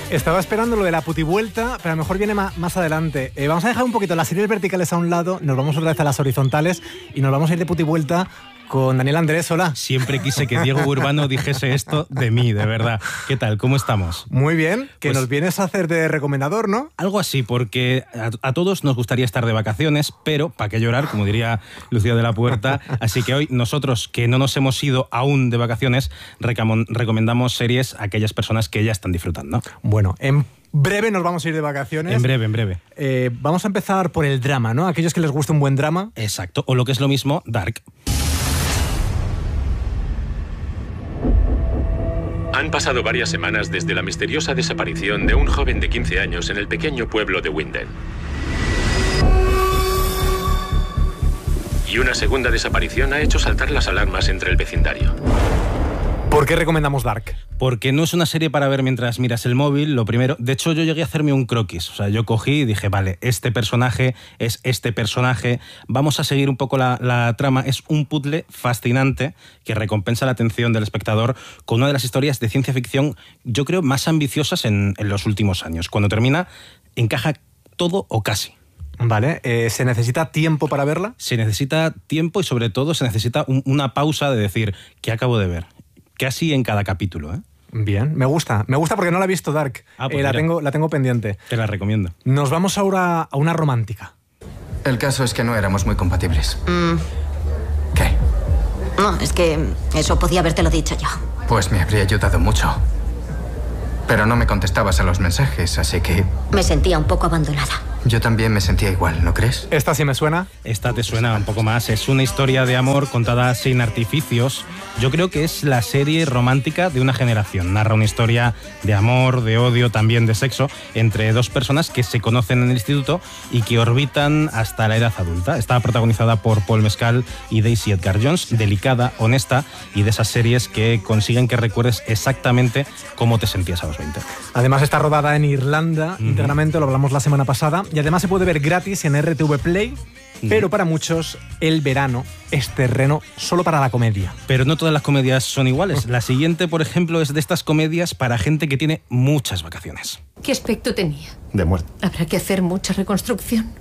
Estaba esperando lo de la putivuelta, pero a lo mejor viene más adelante. Vamos a dejar un poquito las series verticales a un lado, nos vamos otra vez a las horizontales y nos vamos a ir de putivuelta con Daniel Andrés. Hola. Siempre quise que Diego Urbano dijese esto de mí, de verdad. ¿Qué tal? ¿Cómo estamos? Muy bien, que pues, nos vienes a hacer de recomendador, ¿no? Algo así, porque a todos nos gustaría estar de vacaciones, pero ¿para qué llorar? Como diría Lucía de la Puerta. Así que hoy nosotros, que no nos hemos ido aún de vacaciones, recomendamos series a aquellas personas que ya están disfrutando. Bueno, en breve nos vamos a ir de vacaciones. En breve. Vamos a empezar por el drama, ¿no? Aquellos que les gusta un buen drama. Exacto, o lo que es lo mismo, Dark. Han pasado varias semanas desde la misteriosa desaparición de un joven de 15 años en el pequeño pueblo de Winden. Y una segunda desaparición ha hecho saltar las alarmas entre el vecindario. ¿Por qué recomendamos Dark? Porque no es una serie para ver mientras miras el móvil, lo primero. De hecho, yo llegué a hacerme un croquis. O sea, yo cogí y dije, vale, este personaje es este personaje. Vamos a seguir un poco la trama. Es un puzzle fascinante que recompensa la atención del espectador con una de las historias de ciencia ficción, yo creo, más ambiciosas en los últimos años. Cuando termina, encaja todo o casi. Vale, ¿se necesita tiempo para verla? Se necesita tiempo y sobre todo se necesita una pausa de decir, ¿qué acabo de ver? Casi en cada capítulo, ¿eh? Bien, me gusta porque no la he visto Dark. Pues la tengo pendiente. Te la recomiendo. Nos vamos ahora a una romántica. El caso es que no éramos muy compatibles. ¿Qué? No, es que eso podía habértelo dicho yo. Pues me habría ayudado mucho. Pero no me contestabas a los mensajes, así que... Me sentía un poco abandonada. Yo también me sentía igual, ¿no crees? ¿Esta sí me suena? Esta te suena un poco más. Es una historia de amor contada sin artificios. Yo creo que es la serie romántica de una generación. Narra una historia de amor, de odio, también de sexo, entre dos personas que se conocen en el instituto y que orbitan hasta la edad adulta. Está protagonizada por Paul Mescal y Daisy Edgar Jones, delicada, honesta y de esas series que consiguen que recuerdes exactamente cómo te sentías a los 20. Además está rodada en Irlanda, íntegramente, lo hablamos la semana pasada, y además se puede ver gratis en RTV Play. Pero para muchos, el verano es terreno solo para la comedia. Pero no todas las comedias son iguales. La siguiente, por ejemplo, es de estas comedias para gente que tiene muchas vacaciones. ¿Qué aspecto tenía? De muerte. Habrá que hacer mucha reconstrucción.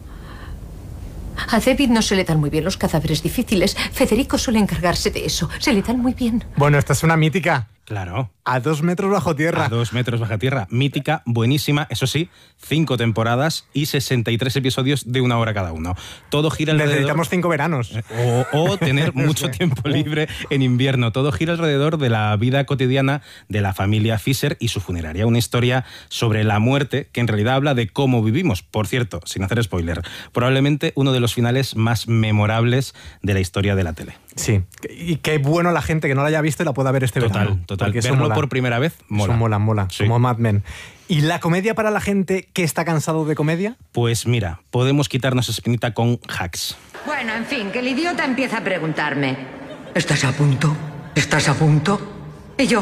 A David no se le dan muy bien los cadáveres difíciles. Federico suele encargarse de eso. Se le dan muy bien. Bueno, esta es una mítica. Claro. A 2 metros bajo tierra. A 2 metros bajo tierra. Mítica, buenísima, eso sí, 5 temporadas y 63 episodios de 1 hora cada uno. Todo gira alrededor... Necesitamos 5 veranos. O tener mucho tiempo libre en invierno. Todo gira alrededor de la vida cotidiana de la familia Fisher y su funeraria. Una historia sobre la muerte que en realidad habla de cómo vivimos. Por cierto, sin hacer spoiler, probablemente uno de los finales más memorables de la historia de la tele. Sí, y qué bueno la gente que no la haya visto y la pueda ver este verano. Total. Verlo por primera vez mola. Eso mola. Sí. Como Mad Men. ¿Y la comedia para la gente que está cansado de comedia? Pues mira, podemos quitarnos espinita con Hacks. Bueno, en fin, que el idiota empieza a preguntarme: ¿estás a punto? ¿Estás a punto? Y yo,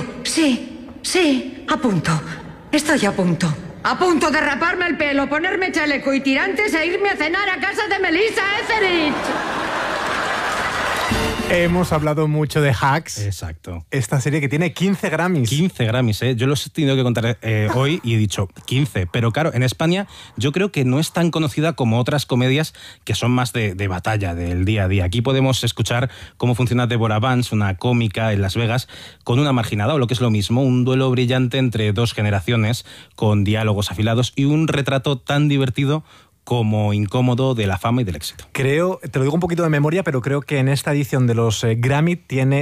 sí, a punto. Estoy a punto. A punto de raparme el pelo, ponerme chaleco y tirantes e irme a cenar a casa de Melissa Etheridge. Hemos hablado mucho de Hacks. Exacto. Esta serie que tiene 15 Grammys. 15 Grammys, ¿eh? Yo los he tenido que contar hoy y he dicho 15. Pero claro, en España yo creo que no es tan conocida como otras comedias que son más de batalla, del día a día. Aquí podemos escuchar cómo funciona Deborah Vance, una cómica en Las Vegas, con una marginada, o lo que es lo mismo, un duelo brillante entre dos generaciones, con diálogos afilados y un retrato tan divertido como incómodo de la fama y del éxito. Creo, te lo digo un poquito de memoria, pero creo que en esta edición de los Emmy tiene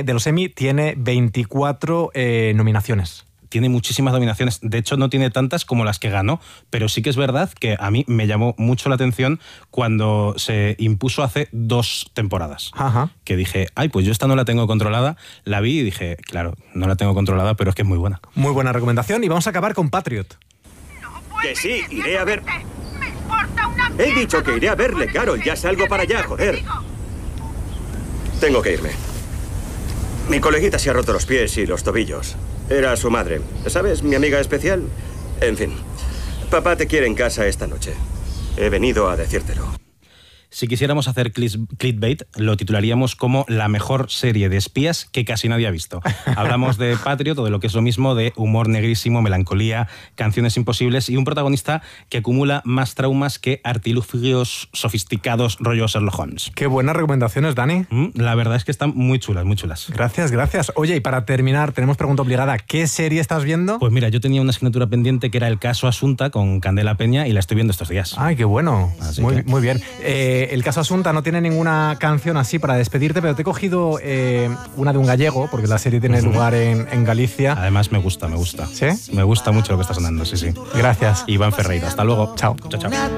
24 nominaciones. Tiene muchísimas nominaciones, de hecho no tiene tantas como las que ganó, pero sí que es verdad que a mí me llamó mucho la atención cuando se impuso hace 2 temporadas. Ajá. Que dije, pues yo esta no la tengo controlada, la vi y dije, claro, no la tengo controlada, pero es que es muy buena. Muy buena recomendación, y vamos a acabar con Patriot. Que sí, iré a ver... He dicho que iré a verle, Carol. Ya salgo para allá, joder. Tengo que irme. Mi coleguita se ha roto los pies y los tobillos. Era su madre. ¿Sabes? Mi amiga especial. En fin. Papá te quiere en casa esta noche. He venido a decírtelo. Si quisiéramos hacer clickbait, lo titularíamos como la mejor serie de espías que casi nadie ha visto. Hablamos de Patriot, o de lo que es lo mismo, de humor negrísimo, melancolía, canciones imposibles y un protagonista que acumula más traumas que artilugios sofisticados rollo Sherlock Holmes. Qué buenas recomendaciones, Dani. La verdad es que están muy chulas, muy chulas. Gracias, gracias. Oye, y para terminar, tenemos pregunta obligada. ¿Qué serie estás viendo? Pues mira, yo tenía una asignatura pendiente que era El caso Asunta con Candela Peña y la estoy viendo estos días. Ay, qué bueno. Muy bien. El caso Asunta no tiene ninguna canción así para despedirte, pero te he cogido una de un gallego, porque la serie tiene lugar en Galicia. Además me gusta. ¿Sí? Me gusta mucho lo que está sonando, sí. Gracias. Iván Ferreira, hasta luego. Chao. Chao.